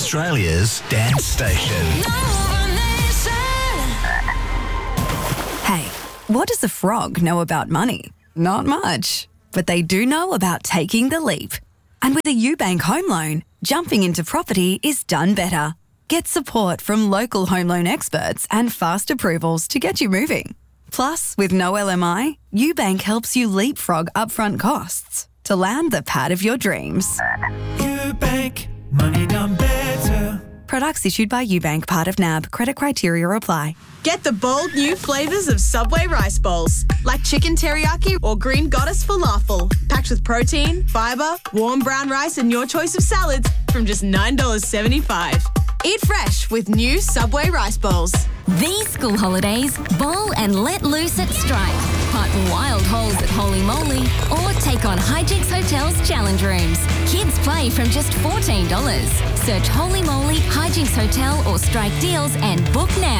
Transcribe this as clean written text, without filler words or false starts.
Australia's dance station. Hey, what does a frog know about money? Not much. But they do know about taking the leap. And with a UBank home loan, jumping into property is done better. Get support from local home loan experts and fast approvals to get you moving. Plus, with no LMI, UBank helps you leapfrog upfront costs to land the pad of your dreams. UBank, money done better. Products issued by UBank, part of NAB. Credit criteria apply. Get the bold new flavours of Subway rice bowls, like chicken teriyaki or green goddess falafel, packed with protein, fibre, warm brown rice and your choice of salads from just $9.75. Eat fresh with new Subway rice bowls. These school holidays, bowl and let loose at Strike. Putt wild holes at Holy Moly or take on Hijinks Hotel's challenge rooms. Kids play from just $14. Search Holy Moly, Hijinks Hotel or Strike Deals and book now.